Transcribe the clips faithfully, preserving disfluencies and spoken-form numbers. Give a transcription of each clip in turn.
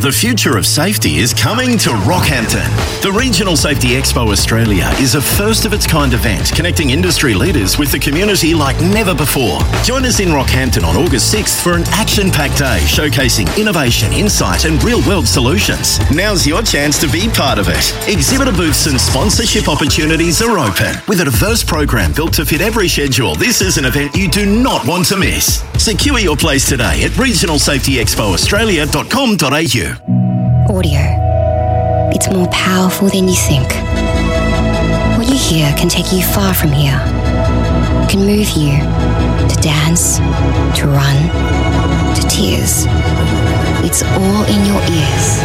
The future of safety is coming to Rockhampton. The Regional Safety Expo Australia is a first-of-its-kind event connecting industry leaders with the community like never before. Join us in Rockhampton on August sixth for an action-packed day showcasing innovation, insight and real-world solutions. Now's your chance to be part of it. Exhibitor booths and sponsorship opportunities are open. With a diverse program built to fit every schedule, this is an event you do not want to miss. Secure your place today at regional safety expo australia dot com dot a u. Audio. It's more powerful than you think. What you hear can take you far from here. Can move you to dance, to run, to tears. It's all in your ears.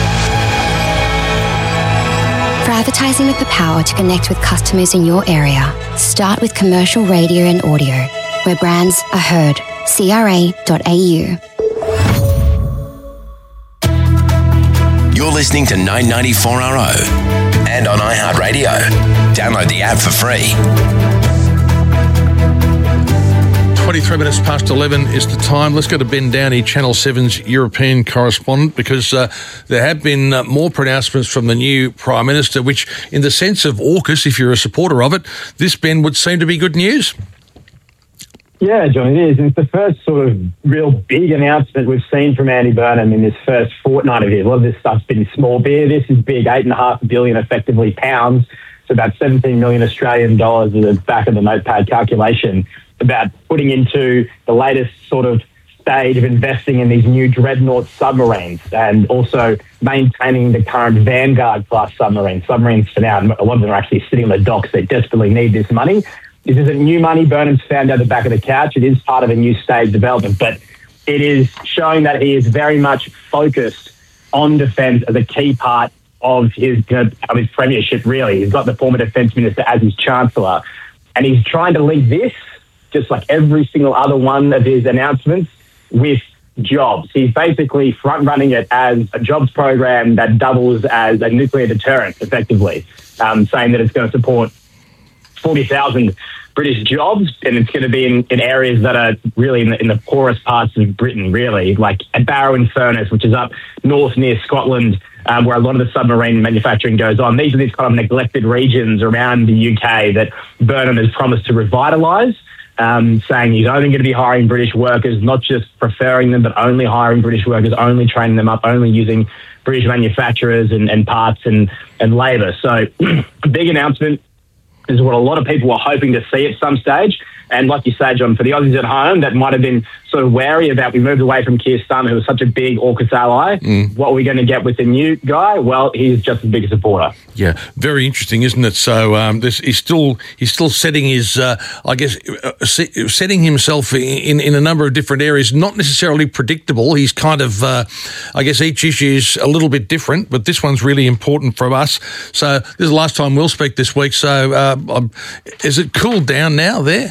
For advertising with the power to connect with customers in your area, start with commercial radio and audio, where brands are heard. C R A dot A U. You're listening to nine ninety-four R O and on iHeartRadio. Download the app for free. twenty-three minutes past eleven is the time. Let's go to Ben Downey, Channel seven's European correspondent, because uh, there have been uh, more pronouncements from the new Prime Minister, which, in the sense of AUKUS, if you're a supporter of it, this, Ben, would seem to be good news. Yeah, John, it is. It's the first sort of real big announcement we've seen from Andy Burnham in this first fortnight of it. A lot of this stuff's been small beer. This is big, eight and a half billion effectively pounds. It's about seventeen million Australian dollars at the back of the notepad calculation about putting into the latest sort of stage of investing in these new dreadnought submarines and also maintaining the current Vanguard class submarines. Submarines for now, a lot of them are actually sitting on the docks. They desperately need this money. This isn't new money. Burnham's found out the back of the couch. It is part of a new stage development, but it is showing that he is very much focused on defence as a key part of his, you know, of his premiership, really. He's got the former Defence Minister as his Chancellor, and he's trying to link this, just like every single other one of his announcements, with jobs. He's basically front-running it as a jobs program that doubles as a nuclear deterrent, effectively, um, saying that it's going to support forty thousand British jobs, and it's going to be in, in areas that are really in the, in the poorest parts of Britain, really, like at Barrow-in-Furness, which is up north near Scotland, um, where a lot of the submarine manufacturing goes on. These are these kind of neglected regions around the U K that Burnham has promised to revitalise, um, saying he's only going to be hiring British workers, not just preferring them, but only hiring British workers, only training them up, only using British manufacturers and, and parts and, and labour. So a big announcement. Is what a lot of people were hoping to see at some stage. And like you say, John, for the Aussies at home that might have been sort of wary about, we moved away from Keir Starmer, who was such a big AUKUS ally. Mm. What are we going to get with the new guy? Well, he's just as big a supporter. Yeah, very interesting, isn't it? So um, this, he's still he's still setting his, uh, I guess, uh, setting himself in, in a number of different areas, not necessarily predictable. He's kind of, uh, I guess each issue is a little bit different, but this one's really important for us. So this is the last time we'll speak this week. So uh, um, is it cooled down now there?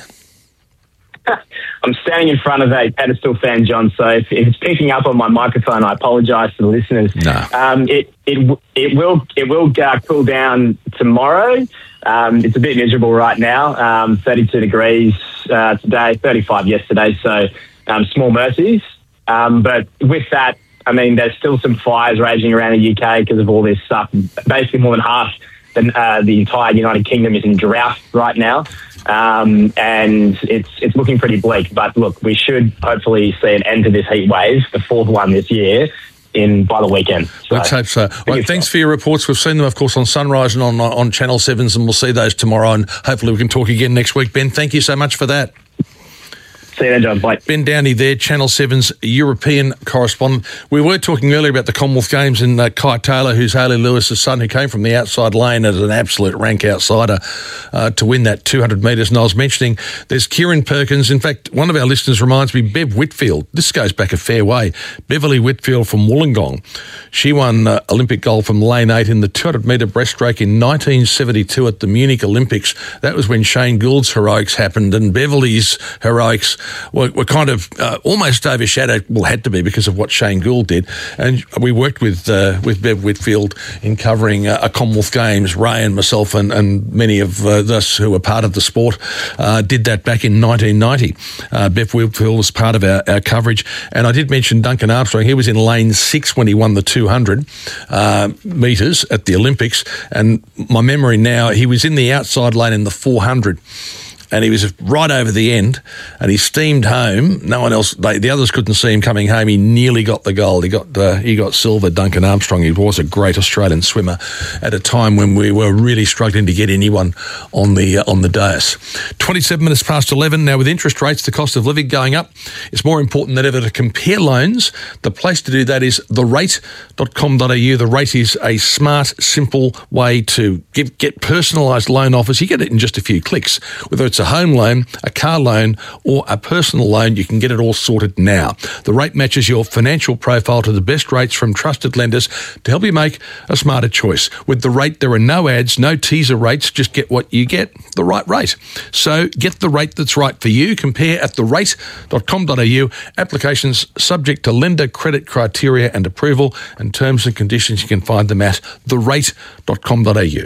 I'm standing in front of a pedestal fan, John, so if, if it's picking up on my microphone, I apologise to the listeners. No. Um, it, it, it will, it will uh, cool down tomorrow. Um, it's a bit miserable right now, um, thirty-two degrees uh, today, thirty-five yesterday, so um, small mercies. Um, but with that, I mean, there's still some fires raging around the U K because of all this stuff. Basically, more than half the, uh, the entire United Kingdom is in drought right now. Um, and it's it's looking pretty bleak. But look, we should hopefully see an end to this heat wave, the fourth one this year, in by the weekend. So, let's hope so. Right, thanks for your reports. We've seen them, of course, on Sunrise and on on Channel sevens, and we'll see those tomorrow. And hopefully we can talk again next week. Ben, thank you so much for that. See you then, John. Bye. Ben Downey there, Channel seven's European correspondent. We were talking earlier about the Commonwealth Games and uh, Kai Taylor, who's Hayley Lewis's son, who came from the outside lane as an absolute rank outsider uh, to win that two hundred metres. And I was mentioning there's Kieran Perkins. In fact, one of our listeners reminds me, Bev Whitfield. This goes back a fair way. Beverly Whitfield from Wollongong. She won uh, Olympic gold from lane eight in the two hundred metre breaststroke in nineteen seventy-two at the Munich Olympics. That was when Shane Gould's heroics happened, and Beverly's heroics were, were kind of uh, almost overshadowed, well, had to be because of what Shane Gould did. And we worked with uh, with Bev Whitfield in covering uh, a Commonwealth Games. Ray and myself and, and many of uh, us who were part of the sport uh, did that back in nineteen ninety. Uh, Bev Whitfield was part of our, our coverage. And I did mention Duncan Armstrong. He was in lane six when he won the two hundred uh, metres at the Olympics. And my memory now, he was in the outside lane in the four hundred. And he was right over the end, and he steamed home. No one else, they, the others couldn't see him coming home. He nearly got the gold. He got uh, he got silver, Duncan Armstrong. He was a great Australian swimmer at a time when we were really struggling to get anyone on the uh, on the dais. twenty-seven minutes past eleven. Now, with interest rates, the cost of living going up, it's more important than ever to compare loans. The place to do that is the rate dot com dot a u. The Rate is a smart, simple way to give, get personalised loan offers. You get it in just a few clicks. Whether it's a home loan, a car loan, or a personal loan, you can get it all sorted now. The Rate matches your financial profile to the best rates from trusted lenders to help you make a smarter choice. With The Rate, there are no ads, no teaser rates, just get what you get, the right rate. So get the rate that's right for you. Compare at the rate dot com dot a u. Applications subject to lender credit criteria and approval, and terms and conditions you can find them at the rate dot com dot a u.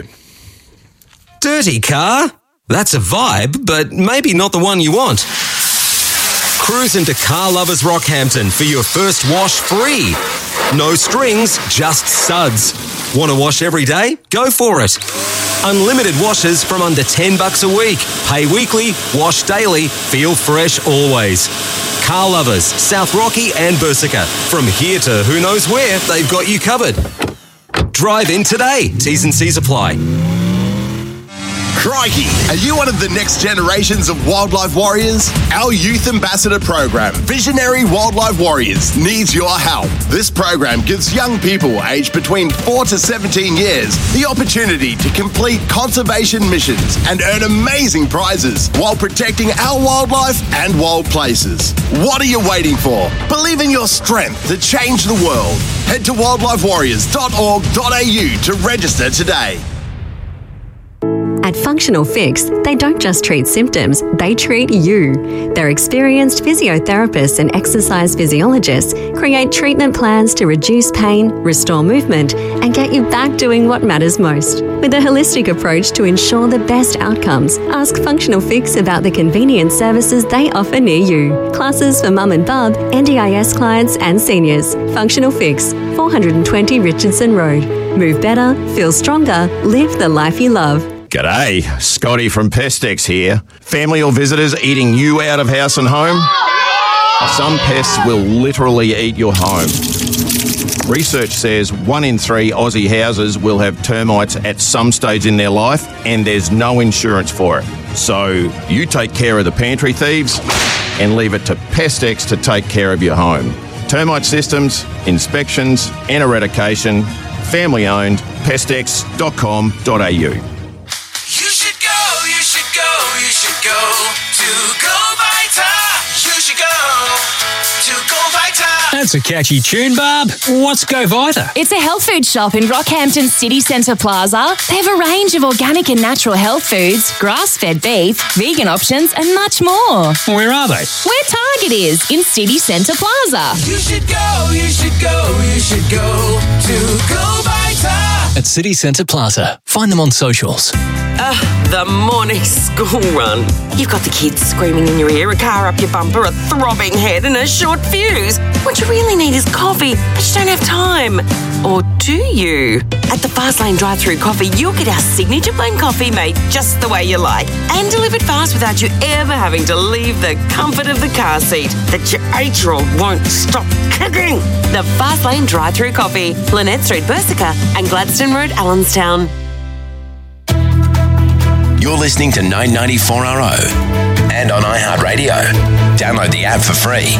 Dirty car? That's a vibe, but maybe not the one you want. Cruise into Car Lovers Rockhampton for your first wash free. No strings, just suds. Want to wash every day? Go for it. Unlimited washes from under ten bucks a week. Pay weekly, wash daily, feel fresh always. Car Lovers, South Rocky and Bersica. From here to who knows where, they've got you covered. Drive in today. T's and C's apply. Crikey! Are you one of the next generations of wildlife warriors? Our Youth Ambassador program, Visionary Wildlife Warriors, needs your help. This program gives young people aged between four to seventeen years the opportunity to complete conservation missions and earn amazing prizes while protecting our wildlife and wild places. What are you waiting for? Believe in your strength to change the world. Head to wildlife warriors dot org dot a u to register today. At Functional Fix, they don't just treat symptoms, they treat you. Their experienced physiotherapists and exercise physiologists create treatment plans to reduce pain, restore movement, and get you back doing what matters most. With a holistic approach to ensure the best outcomes, ask Functional Fix about the convenient services they offer near you. Classes for mum and bub, N D I S clients and seniors. Functional Fix, four twenty Richardson Road. Move better, feel stronger, live the life you love. G'day, Scotty from Pestex here. Family or visitors eating you out of house and home? Some pests will literally eat your home. Research says one in three Aussie houses will have termites at some stage in their life, and there's no insurance for it. So you take care of the pantry thieves and leave it to Pestex to take care of your home. Termite systems, inspections and eradication, family owned, pestex dot com dot a u. You should go to Go Vita. You should go to Go Vita. That's a catchy tune, Barb. What's Go Vita? It's a health food shop in Rockhampton City Centre Plaza. They have a range of organic and natural health foods, grass-fed beef, vegan options, and much more. Where are they? Where Target is, in City Centre Plaza. You should go, you should go, you should go to Go Vita. At City Centre Plaza. Find them on socials. Ugh, the morning school run. You've got the kids screaming in your ear, a car up your bumper, a throbbing head and a short fuse. What you really need is coffee, but you don't have time. Or do you? At the Fast Lane drive-through coffee, you'll get our signature blend coffee made just the way you like and delivered fast without you ever having to leave the comfort of the car seat that your eight-year-old won't stop kicking. The Fast Lane drive-through coffee, Lynette Street, Bersica and Gladstone Road, Allenstown. You're listening to nine ninety-four R O and on iHeartRadio. Download the app for free.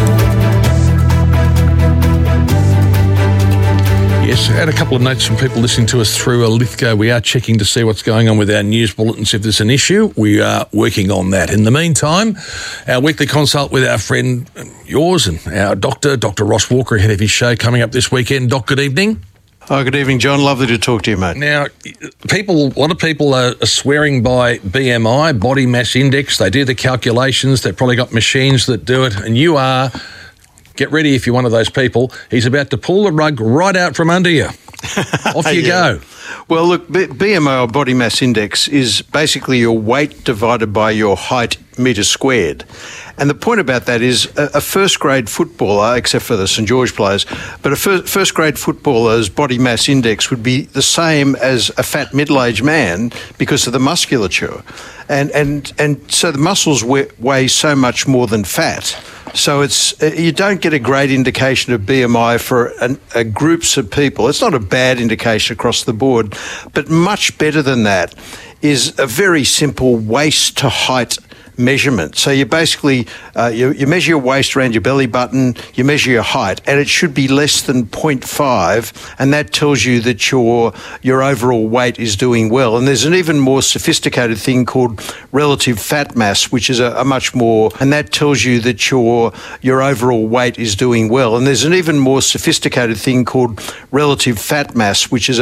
Yes, had a couple of notes from people listening to us through a Lithgow. We are checking to see what's going on with our news bulletins. If there's an issue, we are working on that. In the meantime, our weekly consult with our friend, yours, and our doctor, Doctor Ross Walker, ahead of his show coming up this weekend. Doc, good evening. Oh, good evening, John. Lovely to talk to you, mate. Now, people, a lot of people are swearing by B M I, body mass index. They do the calculations. They've probably got machines that do it. And you are, get ready if you're one of those people, he's about to pull the rug right out from under you. Off you Yeah. go. Well, look, B- BMI or body mass index is basically your weight divided by your height metres squared. And the point about that is a, a first-grade footballer, except for the St George players, but a fir- first-grade footballer's body mass index would be the same as a fat middle-aged man because of the musculature. And, and, and so the muscles weigh, weigh so much more than fat. So it's uh, you don't get a great indication of B M I for an, a groups of people. It's not a bad indication across the board, but much better than that is a very simple waist to height measurement. So you basically, uh, you, you measure your waist around your belly button, you measure your height, and it should be less than zero point five, and that tells you that your your overall weight is doing well. And there's an even more sophisticated thing called relative fat mass, which is a, a much more, and that tells you that your your overall weight is doing well. And there's an even more sophisticated thing called relative fat mass, which is a